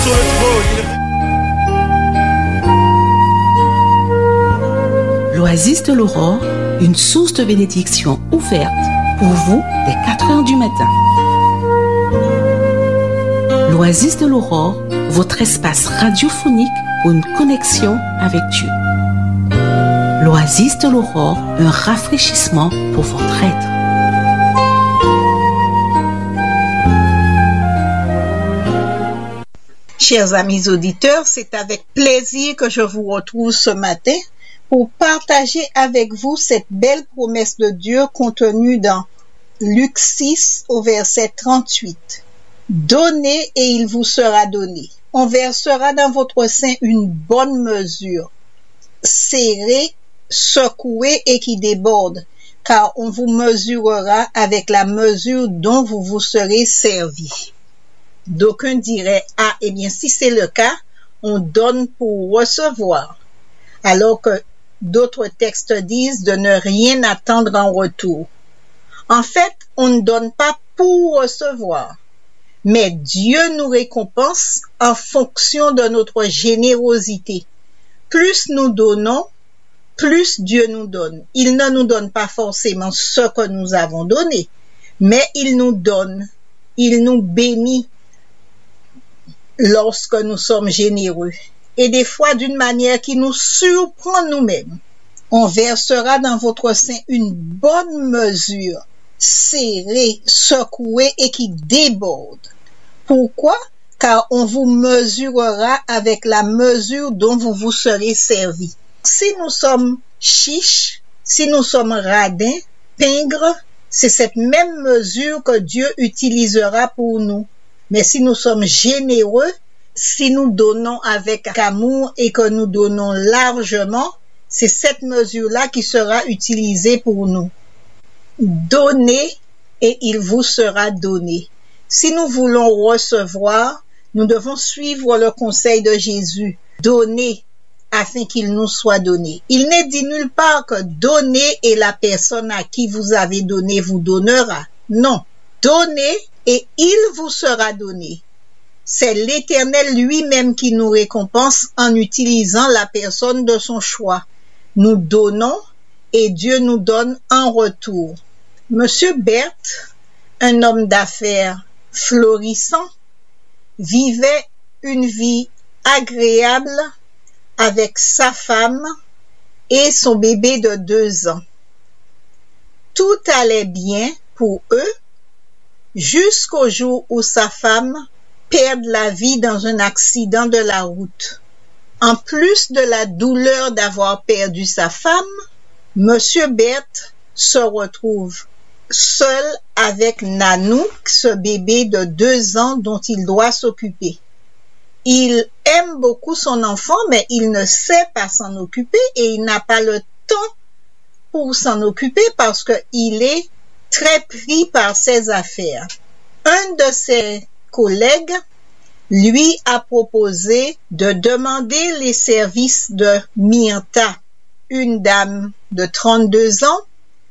sur le trône. L'Oasis de l'Aurore, une source de bénédiction ouverte pour vous dès 4h du matin. L'Oasis de l'Aurore, votre espace radiophonique pour une connexion avec Dieu. L'Oasis de l'Aurore, un rafraîchissement pour votre être. Chers amis auditeurs, c'est avec plaisir que je vous retrouve ce matin pour partager avec vous cette belle promesse de Dieu contenue dans Luc 6 au verset 38. Donnez et il vous sera donné. On versera dans votre sein une bonne mesure, serrée, secouée et qui déborde, car on vous mesurera avec la mesure dont vous vous serez servi. D'aucuns diraient, ah, eh bien, si c'est le cas, on donne pour recevoir, alors que d'autres textes disent de ne rien attendre en retour. En fait, on ne donne pas pour recevoir, mais Dieu nous récompense en fonction de notre générosité. Plus nous donnons, plus Dieu nous donne. Il ne nous donne pas forcément ce que nous avons donné, mais il nous donne, il nous bénit lorsque nous sommes généreux, et des fois d'une manière qui nous surprend nous-mêmes. On versera dans votre sein une bonne mesure, serrée, secouée et qui déborde. Pourquoi? Car on vous mesurera avec la mesure dont vous vous serez servi. Si nous sommes chiches, si nous sommes radins, pingres, c'est cette même mesure que Dieu utilisera pour nous. Mais si nous sommes généreux, si nous donnons avec amour et que nous donnons largement, c'est cette mesure-là qui sera utilisée pour nous. Donnez et il vous sera donné. Si nous voulons recevoir, nous devons suivre le conseil de Jésus. Donnez afin qu'il nous soit donné. Il n'est dit nulle part que donnez et la personne à qui vous avez donné vous donnera. Non. Donnez et il vous sera donné. C'est l'Éternel lui-même qui nous récompense en utilisant la personne de son choix. Nous donnons et Dieu nous donne en retour. Monsieur Berthe, un homme d'affaires florissant, vivait une vie agréable avec sa femme et son bébé de 2 ans. Tout allait bien pour eux jusqu'au jour où sa femme perd la vie dans un accident de la route. En plus de la douleur d'avoir perdu sa femme, Monsieur Berthe se retrouve seul avec Nanou, ce bébé de 2 ans dont il doit s'occuper. Il aime beaucoup son enfant, mais il ne sait pas s'en occuper et il n'a pas le temps pour s'en occuper parce qu'il est très pris par ses affaires. Un de ses collègues lui a proposé de demander les services de Myrta, une dame de 32 ans,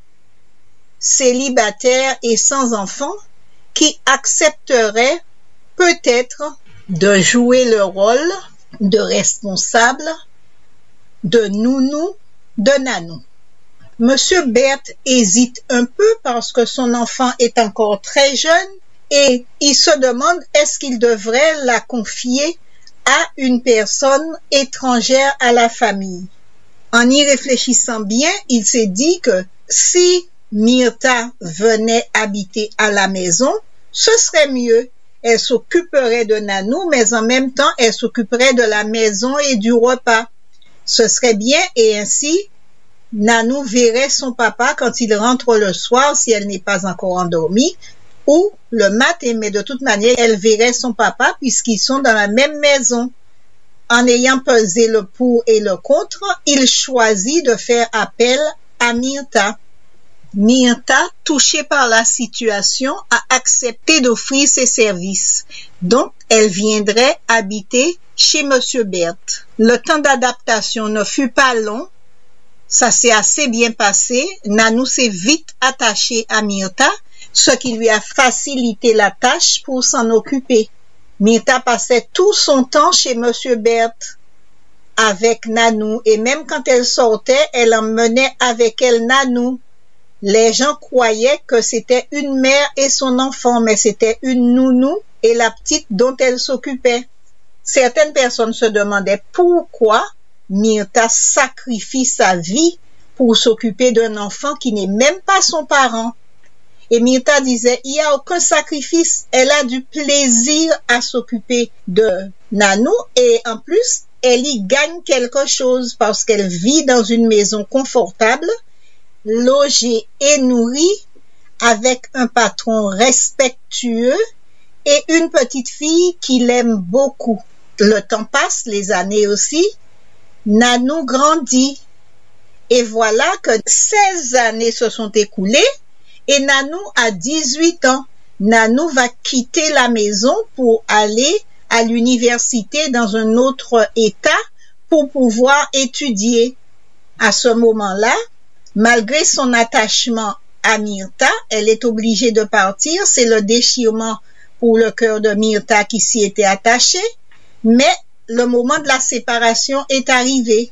célibataire et sans enfant, qui accepterait peut-être de jouer le rôle de responsable, de nounou, de nanou. Monsieur Berthe hésite un peu parce que son enfant est encore très jeune et il se demande est-ce qu'il devrait la confier à une personne étrangère à la famille. En y réfléchissant bien, il s'est dit que si Myrta venait habiter à la maison, ce serait mieux. Elle s'occuperait de Nanou, mais en même temps, elle s'occuperait de la maison et du repas. Ce serait bien et ainsi, Nanou verrait son papa quand il rentre le soir si elle n'est pas encore endormie ou le matin, mais de toute manière, elle verrait son papa puisqu'ils sont dans la même maison. En ayant pesé le pour et le contre, il choisit de faire appel à Myrta. Myrta, touchée par la situation, a accepté d'offrir ses services. Donc, elle viendrait habiter chez Monsieur Berthe. Le temps d'adaptation ne fut pas long. Ça s'est assez bien passé. Nanou s'est vite attachée à Myrta, ce qui lui a facilité la tâche pour s'en occuper. Myrtha passait tout son temps chez Monsieur Berthe avec Nanou et même quand elle sortait, elle emmenait avec elle Nanou. Les gens croyaient que c'était une mère et son enfant, mais c'était une nounou et la petite dont elle s'occupait. Certaines personnes se demandaient pourquoi Myrtha sacrifie sa vie pour s'occuper d'un enfant qui n'est même pas son parent. Et Myrtha disait, il n'y a aucun sacrifice, elle a du plaisir à s'occuper de Nanou et en plus, elle y gagne quelque chose parce qu'elle vit dans une maison confortable, logée et nourrie, avec un patron respectueux et une petite fille qui l'aime beaucoup. Le temps passe, les années aussi, Nanou grandit. Et voilà que 16 années se sont écoulées et Nanou a 18 ans. Nanou va quitter la maison pour aller à l'université dans un autre État pour pouvoir étudier. À ce moment-là, malgré son attachement à Myrtha, elle est obligée de partir. C'est le déchirement pour le cœur de Myrtha qui s'y était attaché. Mais le moment de la séparation est arrivé.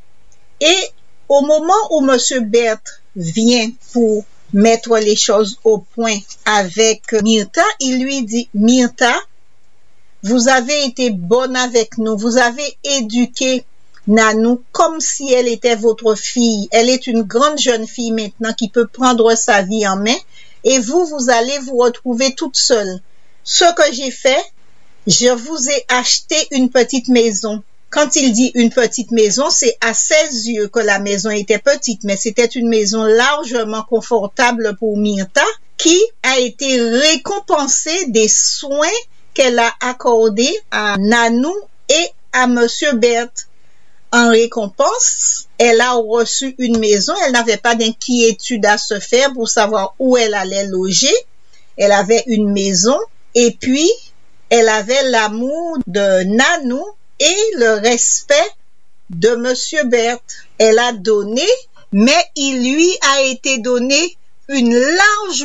Et au moment où Monsieur Berthe vient pour mettre les choses au point avec Myrtha, il lui dit, Myrtha, vous avez été bonne avec nous, vous avez éduqué Nanou comme si elle était votre fille. Elle est une grande jeune fille maintenant qui peut prendre sa vie en main et vous allez vous retrouver toute seule. Ce que j'ai fait, je vous ai acheté une petite maison. Quand il dit une petite maison, c'est à ses yeux que la maison était petite, mais c'était une maison largement confortable pour Myrtha, qui a été récompensée des soins qu'elle a accordés à Nanou et à Monsieur Berthe. En récompense, elle a reçu une maison, elle n'avait pas d'inquiétude à se faire pour savoir où elle allait loger. Elle avait une maison et puis elle avait l'amour de Nanou et le respect de Monsieur Berthe. Elle a donné, mais il lui a été donné une large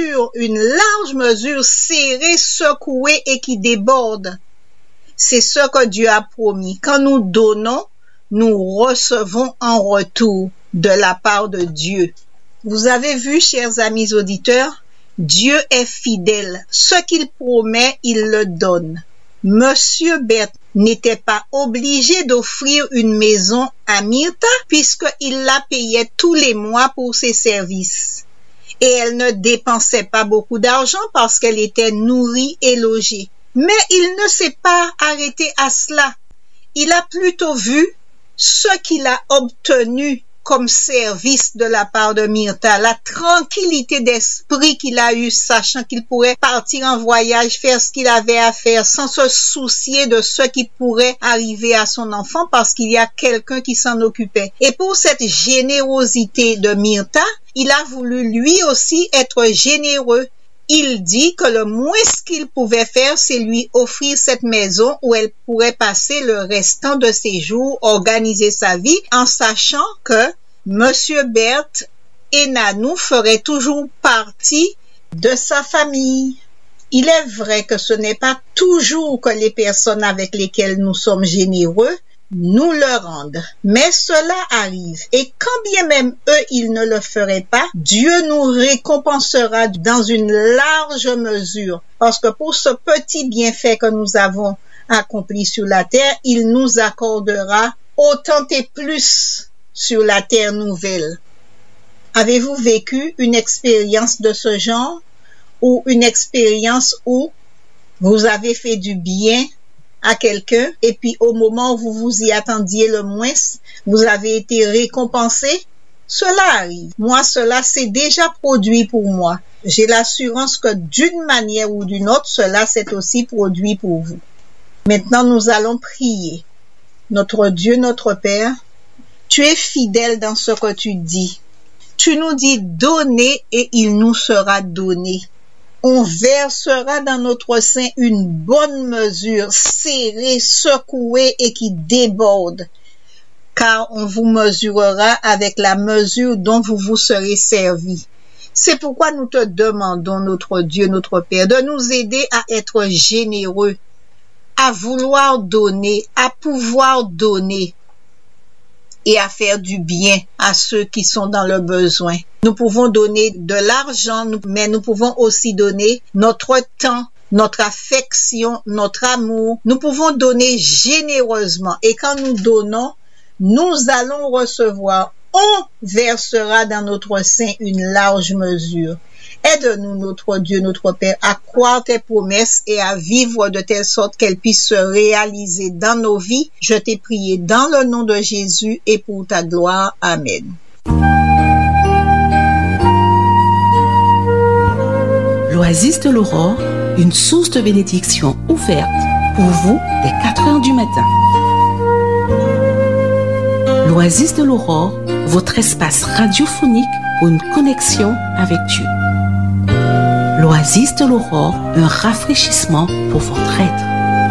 mesure serrée, secouée et qui déborde. C'est ce que Dieu a promis. Quand nous donnons, nous recevons en retour de la part de Dieu. Vous avez vu, chers amis auditeurs, Dieu est fidèle. Ce qu'il promet, il le donne. Monsieur Berthe n'était pas obligé d'offrir une maison à Myrtha puisqu'il la payait tous les mois pour ses services. Et elle ne dépensait pas beaucoup d'argent parce qu'elle était nourrie et logée. Mais il ne s'est pas arrêté à cela. Il a plutôt vu ce qu'il a obtenu comme service de la part de Myrtha, la tranquillité d'esprit qu'il a eue, sachant qu'il pourrait partir en voyage, faire ce qu'il avait à faire, sans se soucier de ce qui pourrait arriver à son enfant, parce qu'il y a quelqu'un qui s'en occupait. Et pour cette générosité de Myrtha, il a voulu lui aussi être généreux. Il dit que le moins qu'il pouvait faire, c'est lui offrir cette maison où elle pourrait passer le restant de ses jours, organiser sa vie, en sachant que Monsieur Berthe et Nanou feraient toujours partie de sa famille. Il est vrai que ce n'est pas toujours que les personnes avec lesquelles nous sommes généreux nous le rendent. Mais cela arrive. Et quand bien même eux, ils ne le feraient pas, Dieu nous récompensera dans une large mesure. Parce que pour ce petit bienfait que nous avons accompli sur la terre, il nous accordera autant et plus sur la terre nouvelle. Avez-vous vécu une expérience de ce genre? Ou une expérience où vous avez fait du bien à quelqu'un et puis au moment où vous vous y attendiez le moins, vous avez été récompensé? Cela arrive. Moi, cela s'est déjà produit pour moi. J'ai l'assurance que d'une manière ou d'une autre, cela s'est aussi produit pour vous. Maintenant, nous allons prier. Notre Dieu, notre Père, tu es fidèle dans ce que tu dis. Tu nous dis donner et il nous sera donné. On versera dans notre sein une bonne mesure, serrée, secouée et qui déborde, car on vous mesurera avec la mesure dont vous vous serez servis. C'est pourquoi nous te demandons, notre Dieu, notre Père, de nous aider à être généreux, à vouloir donner, à pouvoir donner et à faire du bien à ceux qui sont dans le besoin. Nous pouvons donner de l'argent, mais nous pouvons aussi donner notre temps, notre affection, notre amour. Nous pouvons donner généreusement et quand nous donnons, nous allons recevoir. On versera dans notre sein une large mesure. Aide-nous, notre Dieu, notre Père, à croire tes promesses et à vivre de telle sorte qu'elles puissent se réaliser dans nos vies. Je t'ai prié dans le nom de Jésus et pour ta gloire. Amen. L'Oasis de l'Aurore, une source de bénédiction ouverte pour vous dès 4h du matin. L'Oasis de l'Aurore, votre espace radiophonique pour une connexion avec Dieu. L'Oasis de l'Aurore, un rafraîchissement pour votre être.